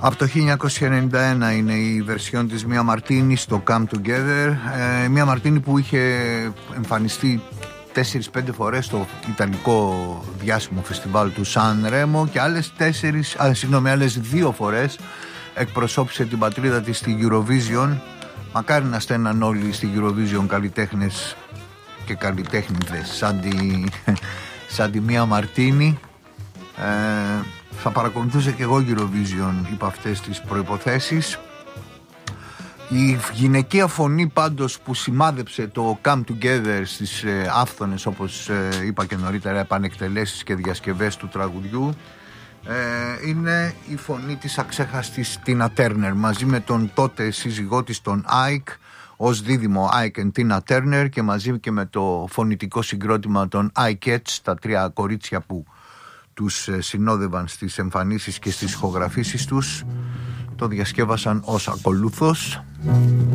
Από το 1991 είναι η βερσιόν της Μία Μαρτίνη στο Come Together. Μία Μαρτίνη που είχε εμφανιστεί 4-5 φορές στο ιταλικό διάσημο φεστιβάλ του Σαν Ρέμο και άλλες 2 φορές εκπροσώπησε την πατρίδα της στη Eurovision. Μακάρι να στέναν όλοι στη Eurovision καλλιτέχνες και καλλιτέχνηδες σαν τη Μία Μαρτίνη. Θα παρακολουθούσα και εγώ Eurovision υπό αυτές τις προϋποθέσεις. Η γυναικεία φωνή πάντως που σημάδεψε το Come Together στις άφθονες, όπως είπα και νωρίτερα, επανεκτελέσεις και διασκευές του τραγουδιού, είναι η φωνή της αξέχαστης Τίνα Τέρνερ, μαζί με τον τότε σύζυγό της τον Ike, ως δίδυμο Ike and Tina Turner, και μαζί και με το φωνητικό συγκρότημα των Ikeettes, τα 3 κορίτσια που τους συνόδευαν στις εμφανίσεις και στις ηχογραφήσεις τους, το διασκεύασαν ως ακολούθως.